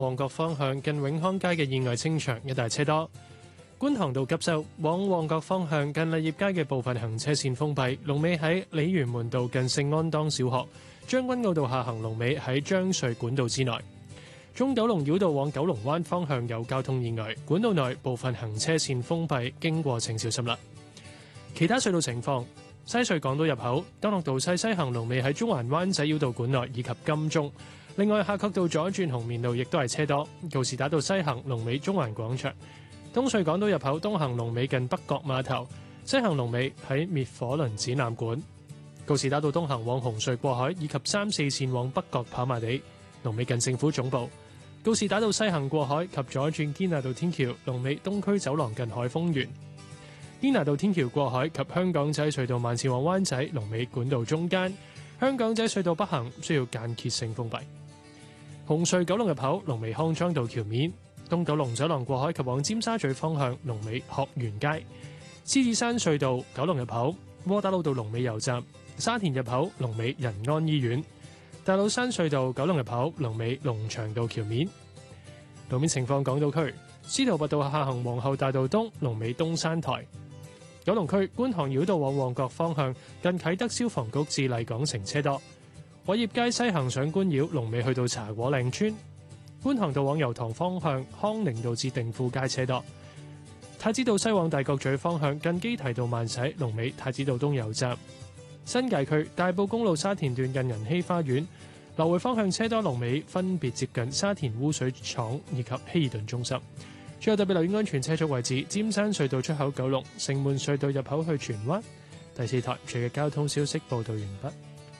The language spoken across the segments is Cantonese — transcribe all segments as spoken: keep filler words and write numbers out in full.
旺角方向近永康街嘅意外清場，一帶車多。觀塘道急修往旺角方向近麗業街嘅部分行車線封閉，龍尾喺鯉魚門道近聖安當小學。將軍澳道下行龍尾喺將隧管道之內。中九龍繞道往九龍灣方向有交通意外，管道內部分行車線封閉，經過請小心啦。其他隧道情況：西隧港島入口干諾道西西行龍尾喺中環灣仔繞道管內以及金鐘。另外，夏慤道左轉紅棉路亦都係車多，告士打道西行龍尾中環廣場。東隧港島入口東行龍尾近北角碼頭，西行龍尾喺滅火輪展覽館。告士打道東行往紅隧過海以及三四線往北角跑馬地，龍尾近政府總部。告士打道西行過海及左轉堅拿道天橋，龍尾東區走廊近海豐園。堅拿道天橋過海及香港仔隧道慢線往灣仔，龍尾管道中間。香港仔隧道北行需要間歇性封閉。紅隧九龍入口龍尾康莊道橋面，東九龍走廊過海及往尖沙咀方向龍尾學園街。獅子山隧道九龍入口窩打老道龍尾油站，沙田入口龍尾仁安醫院。大老山隧道九龍入口龍尾龍翔道橋面。路面情況：港島區司徒拔道下行皇后大道東龍尾東山台。九龍區觀塘繞道往旺角方向近啟德消防局至麗港城車多。偉業街西行上官繞龍尾去到茶果嶺村。觀塘道往油塘方向康寧道至定富街車多。太子道西往大角咀方向近基提道慢駛龍尾太子道東油站。新界區大埔公路沙田段近銀禧花園來回方向車多，龍尾分別接近沙田污水廠以及希爾頓中心。最後特別留意安全車速位置：尖山隧道出口九龍、城門隧道入口去荃灣。第四台隨嘅交通消息報道完畢。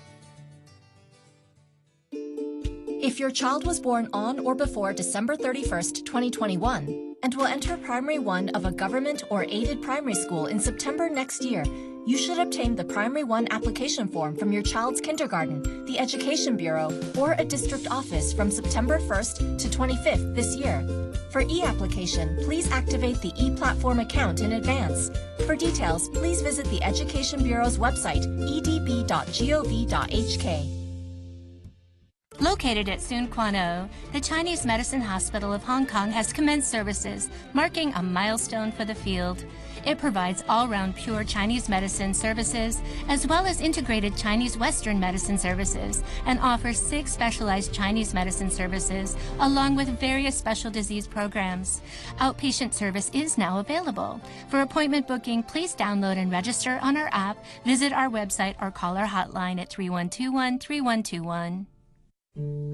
If your child was born on or before December thirty-first, twenty twenty-one, and will enter primary one of a government or aided primary school in September next year, you should obtain the Primary One application form from your child's kindergarten, the Education Bureau, or a district office from September first to twenty-fifth this year. For e-application, please activate the e-platform account in advance. For details, please visit the Education Bureau's website, e d b dot gov dot h k. Located at Soon Quan O, the Chinese Medicine Hospital of Hong Kong has commenced services, marking a milestone for the field. It provides all-round pure Chinese medicine services, as well as integrated Chinese Western medicine services, and offers six specialized Chinese medicine services, along with various special disease programs. Outpatient service is now available. For appointment booking, please download and register on our app, visit our website, or call our hotline at three one two one, three one two one.